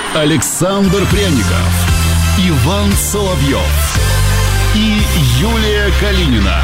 Александр Пряников, Иван Соловьев и Юлия Калинина.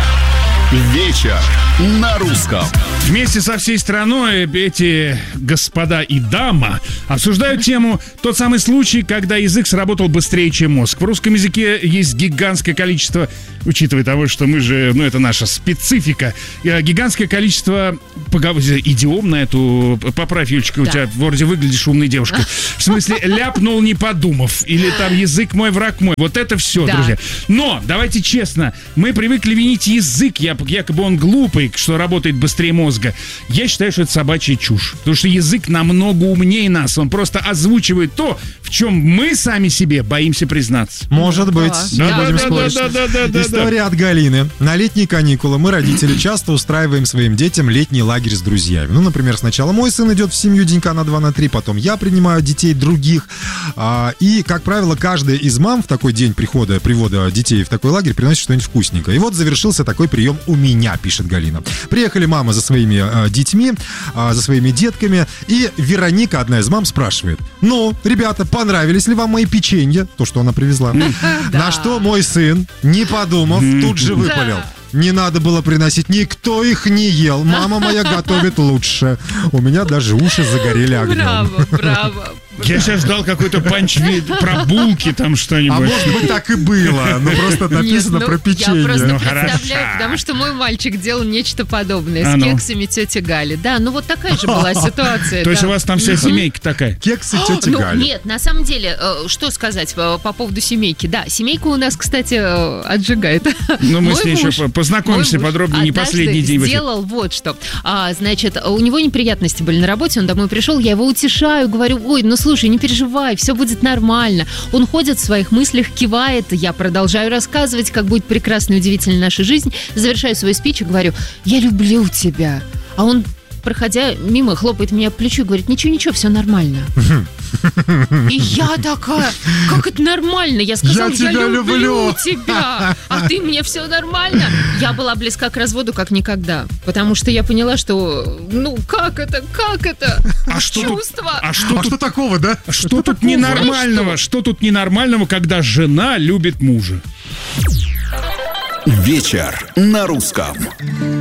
Вечер на русском. Вместе со всей страной эти господа и дама обсуждают тему «Тот самый случай, когда язык сработал быстрее, чем мозг». В русском языке есть гигантское количество, учитывая того, что мы же, это наша специфика, гигантское количество идиом на эту. Поправь, Юлечка, у тебя вроде выглядишь умной девушкой. В смысле, ляпнул не подумав. Или там язык мой, враг мой. Вот это все, друзья. Но, давайте честно, мы привыкли винить язык, якобы он глупый, что работает быстрее мозга. Я считаю, что это собачья чушь. Потому что язык намного умнее нас. Он просто озвучивает то, в чем мы сами себе боимся признаться. Может быть. История от Галины. На летние каникулы мы, родители, часто устраиваем своим детям летний лагерь с друзьями. Например, сначала мой сын идет в семью денька на 2, на 3, потом я принимаю детей других. И, как правило, каждая из мам в такой день привода детей в такой лагерь приносит что-нибудь вкусненькое. И вот завершился такой прием у меня, пишет Галина. Приехали мамы за своими детьми, за своими детками, и Вероника, одна из мам, спрашивает: ну, ребята, понравились ли вам мои печенья? То, что она привезла. На что мой сын, не подумав, тут же выпалил: не надо было приносить, никто их не ел. Мама моя готовит лучше. У меня даже уши загорели огнем. Браво. Я сейчас ждал какой-то панч-вид про булки, там что-нибудь. А может быть, так и было. Но просто написано про печенье. Я просто представляю, потому что мой мальчик делал нечто подобное с кексами тети Гали. Да, вот такая же была ситуация. То есть у вас там вся семейка такая? Кексы тети Гали. Нет, на самом деле, что сказать по поводу семейки? Да, семейка у нас, кстати, отжигает. Мы с ней еще познакомимся подробнее, не последний день. Сделал вот что. Значит, у него неприятности были на работе, он домой пришел, я его утешаю, говорю: ой, слушай, не переживай, все будет нормально. Он ходит в своих мыслях, кивает, я продолжаю рассказывать, как будет прекрасна и удивительна наша жизнь. Завершаю свой спич и говорю: я люблю тебя. А он, проходя мимо, хлопает меня по плечу и говорит: ничего, все нормально. И я такая: как это нормально? Я сказала: я люблю тебя, а ты мне все нормально. Я была близка к разводу как никогда, потому что я поняла, что как это? Чувство. Что такого, да? Что тут ненормального? Что тут ненормального, когда жена любит мужа? Вечер на русском.